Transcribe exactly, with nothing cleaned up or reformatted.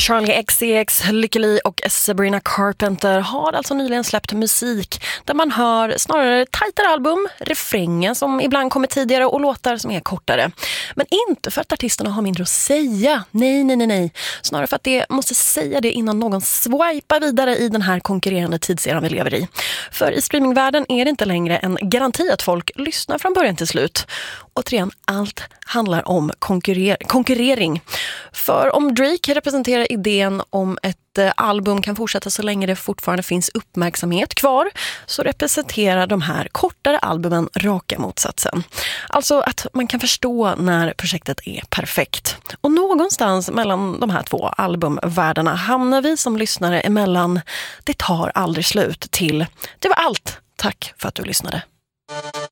Charlie X C X, Lykke Li och Sabrina Carpenter har alltså nyligen släppt musik där man hör snarare tajtare album, refrängen som ibland kommer tidigare och låtar som är kortare. Men inte för att artisterna har mindre att säga. Nej, nej, nej, nej. Snarare för att det måste säga det innan någon swipar vidare i den här konkurrerande tidseran vi lever i. För i streamingvärlden är det inte längre en garanti att folk lyssnar från början till slut. Återigen, allt handlar om konkurrer- konkurrering. För om Drake representerar idén om ett eh, album kan fortsätta så länge det fortfarande finns uppmärksamhet kvar, så representerar de här kortare albumen raka motsatsen. Alltså att man kan förstå när projektet är perfekt. Och någonstans mellan de här två albumvärldarna hamnar vi som lyssnare emellan det tar aldrig slut till det var allt. Tack för att du lyssnade.